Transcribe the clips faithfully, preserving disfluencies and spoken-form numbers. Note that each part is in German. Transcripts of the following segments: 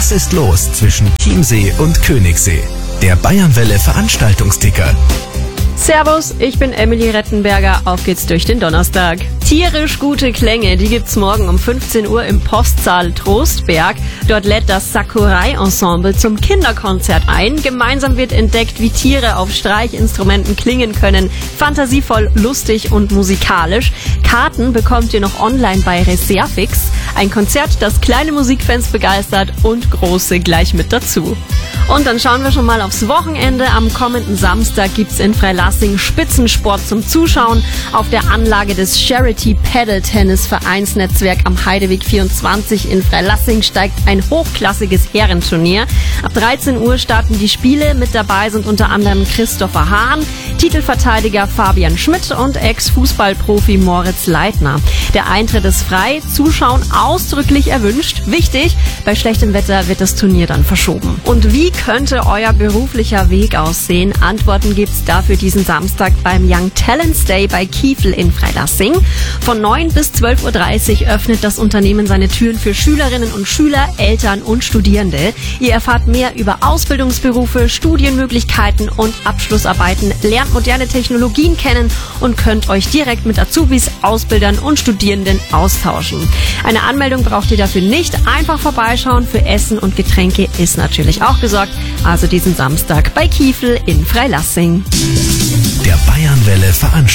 Was ist los zwischen Chiemsee und Königssee? Der Bayernwelle Veranstaltungsticker. Servus, ich bin Emily Rettenberger. Auf geht's durch den Donnerstag. Tierisch gute Klänge, die gibt's morgen um fünfzehn Uhr im Postsaal Trostberg. Dort lädt das Sakurai-Ensemble zum Kinderkonzert ein. Gemeinsam wird entdeckt, wie Tiere auf Streichinstrumenten klingen können. Fantasievoll, lustig und musikalisch. Karten bekommt ihr noch online bei Reservix. Ein Konzert, das kleine Musikfans begeistert und große gleich mit dazu. Und dann schauen wir schon mal aufs Wochenende. Am kommenden Samstag gibt's in Freilassing Spitzensport zum Zuschauen. Auf der Anlage des Charity Paddle Tennis Vereinsnetzwerk am Heideweg vierundzwanzig in Freilassing steigt ein hochklassiges Herrenturnier. Ab dreizehn Uhr starten die Spiele. Mit dabei sind unter anderem Christopher Hahn, Titelverteidiger Fabian Schmidt und Ex-Fußballprofi Moritz Leitner. Der Eintritt ist frei, Zuschauen ausdrücklich erwünscht. Wichtig, bei schlechtem Wetter wird das Turnier dann verschoben. Und wie könnte euer beruflicher Weg aussehen? Antworten gibt's dafür diesen Samstag beim Young Talents Day bei Kiefel in Freilassing. Von neun bis zwölf Uhr dreißig öffnet das Unternehmen seine Türen für Schülerinnen und Schüler, Eltern und Studierende. Ihr erfahrt mehr über Ausbildungsberufe, Studienmöglichkeiten und Abschlussarbeiten, lernt moderne Technologien kennen und könnt euch direkt mit Azubis, Ausbildern und Studierenden austauschen. Eine Anmeldung braucht ihr dafür nicht. Einfach vorbeischauen. Für Essen und Getränke ist natürlich auch gesorgt. Also diesen Samstag bei Kiefel in Freilassing. Der Bayernwelle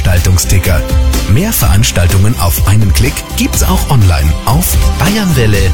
Veranstaltungsticker. Mehr Veranstaltungen auf einen Klick gibt's auch online auf bayernwelle